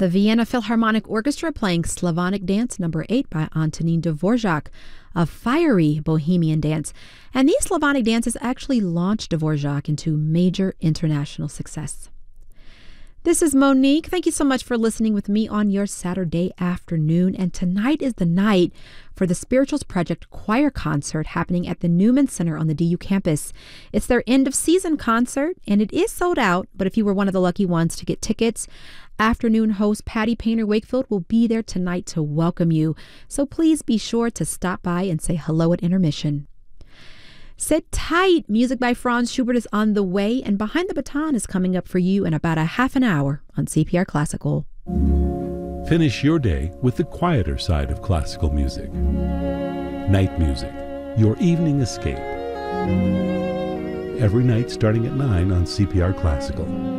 The Vienna Philharmonic Orchestra playing Slavonic Dance No. 8 by Antonin Dvorak, a fiery bohemian dance. And these Slavonic dances actually launched Dvorak into major international success. This is Monique. Thank you so much for listening with me on your Saturday afternoon. And tonight is the night for the Spirituals Project Choir Concert happening at the Newman Center on the DU campus. It's their end-of-season concert, and it is sold out. But if you were one of the lucky ones to get tickets, afternoon host Patty Painter Wakefield will be there tonight to welcome you. So please be sure to stop by and say hello at intermission. Sit tight. Music by Franz Schubert is on the way, and Behind the Baton is coming up for you in about a half an hour on CPR Classical. Finish your day with the quieter side of classical music. Night music, your evening escape. Every night starting at 9 on CPR Classical.